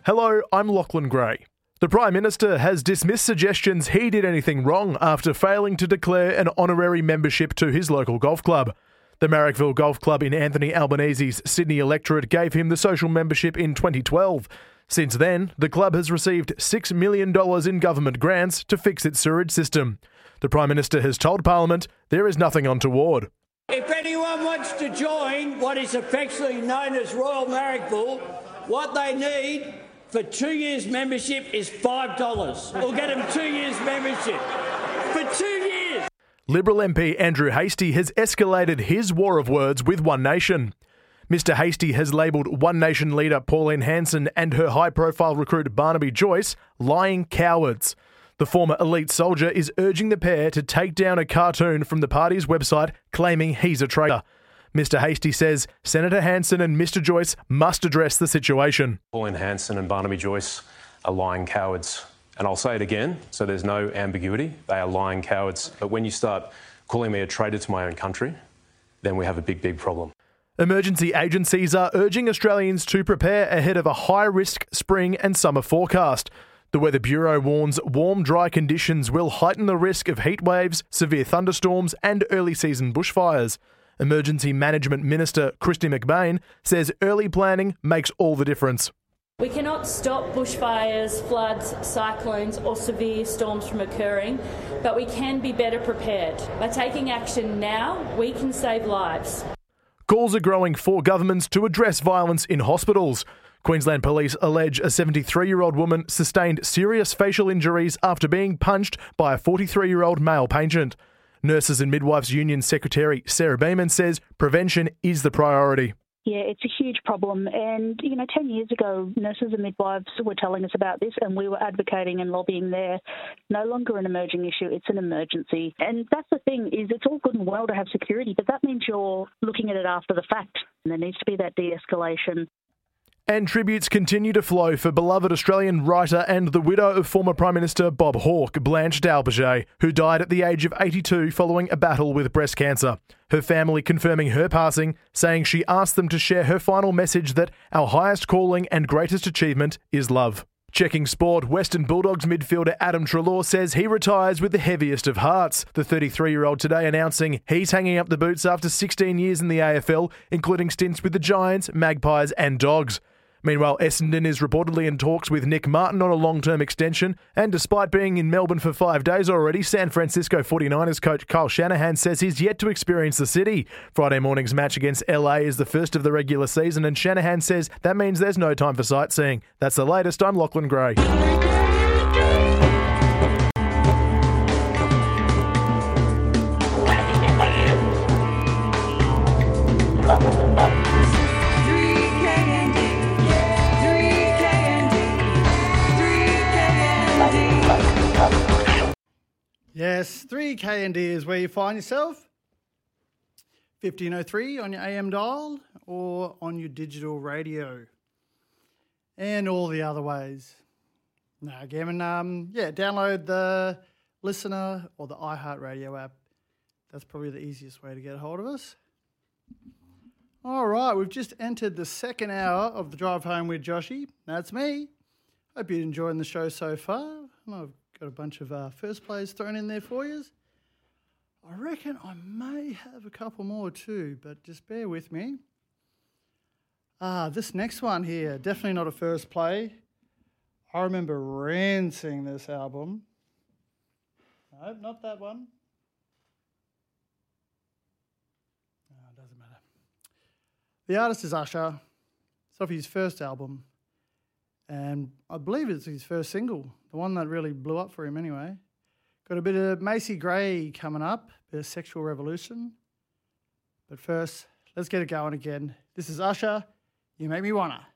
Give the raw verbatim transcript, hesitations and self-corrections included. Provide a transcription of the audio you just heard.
Hello, I'm Lachlan Gray. The Prime Minister has dismissed suggestions he did anything wrong after failing to declare an honorary membership to his local golf club. The Marrickville Golf Club in Anthony Albanese's Sydney electorate gave him the social membership in twenty twelve. Since then, the club has received six million dollars in government grants to fix its sewerage system. The Prime Minister has told Parliament there is nothing untoward. If anyone wants to join what is affectionately known as Royal Marrickville, what they need for two years membership is five dollars. We'll get them two years membership. For two years! Liberal M P Andrew Hastie has escalated his war of words with One Nation. Mister Hastie has labelled One Nation leader Pauline Hanson and her high-profile recruit Barnaby Joyce lying cowards. The former elite soldier is urging the pair to take down a cartoon from the party's website claiming he's a traitor. Mister Hastie says Senator Hanson and Mister Joyce must address the situation. Pauline Hanson and Barnaby Joyce are lying cowards. And I'll say it again, so there's no ambiguity. They are lying cowards. But when you start calling me a traitor to my own country, then we have a big, big problem. Emergency agencies are urging Australians to prepare ahead of a high-risk spring and summer forecast. The Weather Bureau warns warm, dry conditions will heighten the risk of heat waves, severe thunderstorms and early-season bushfires. Emergency Management Minister Kristy McBain says early planning makes all the difference. We cannot stop bushfires, floods, cyclones or severe storms from occurring, but we can be better prepared. By taking action now, we can save lives. Calls are growing for governments to address violence in hospitals. Queensland Police allege a seventy-three-year-old woman sustained serious facial injuries after being punched by a forty-three-year-old male patient. Nurses and Midwives Union Secretary Sarah Beeman says prevention is the priority. Yeah, it's a huge problem. And, you know, ten years ago, nurses and midwives were telling us about this and we were advocating and lobbying there. No longer an emerging issue, it's an emergency. And that's the thing, is it's all good and well to have security, but that means you're looking at it after the fact. And there needs to be that de-escalation. And tributes continue to flow for beloved Australian writer and the widow of former Prime Minister Bob Hawke, Blanche D'Albert, who died at the age of eighty-two following a battle with breast cancer. Her family confirming her passing, saying she asked them to share her final message that our highest calling and greatest achievement is love. Checking sport, Western Bulldogs midfielder Adam Treloar says he retires with the heaviest of hearts. The thirty-three-year-old today announcing he's hanging up the boots after sixteen years in the A F L, including stints with the Giants, Magpies and Dogs. Meanwhile, Essendon is reportedly in talks with Nick Martin on a long-term extension, and despite being in Melbourne for five days already, San Francisco forty-niners coach Kyle Shanahan says he's yet to experience the city. Friday morning's match against L A is the first of the regular season, and Shanahan says that means there's no time for sightseeing. That's the latest. I'm Lachlan Gray. Yes, three K and D is where you find yourself. fifteen oh three on your A M dial or on your digital radio. And all the other ways. No, again, um, yeah, download the Listener or the iHeartRadio app. That's probably the easiest way to get a hold of us. All right, we've just entered the second hour of the Drive Home with Joshy. That's me. Hope you're enjoying the show so far. I've got a bunch of uh, first plays thrown in there for you. I reckon I may have a couple more too, but just bear with me. Ah, this next one here, definitely not a first play. I remember rancing this album. No, not that one. No, it doesn't matter. The artist is Usher. It's off his first album. And I believe it's his first single, the one that really blew up for him anyway. Got a bit of Macy Gray coming up, a bit of Sexual Revolution. But first, let's get it going again. This is Usher, You Make Me Wanna.